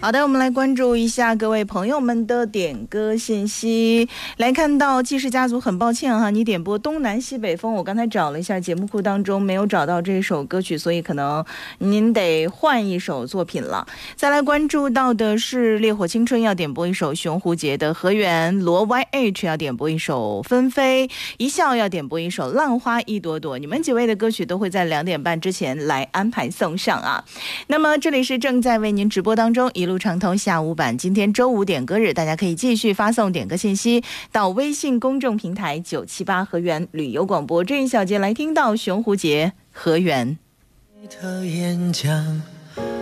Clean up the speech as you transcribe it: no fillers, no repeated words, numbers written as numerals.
好的，我们来关注一下各位朋友们的点歌信息。来看到纪氏家族，很抱歉哈，你点播东南西北风，我刚才找了一下节目库当中没有找到这首歌曲，所以可能您得换一首作品了。再来关注到的是烈火青春要点播一首熊蝴蝶的河源，罗 YH 要点播一首纷飞，一笑要点播一首浪花一朵朵。你们几位的歌曲都会在2点半之前来安排送上啊。那么这里是正在为您直播当中一路畅通下午版，今天周五点歌日，大家可以继续发送点歌信息到微信公众平台978河源旅游广播。这一小节来听到熊蝴蝶河源。 你的演讲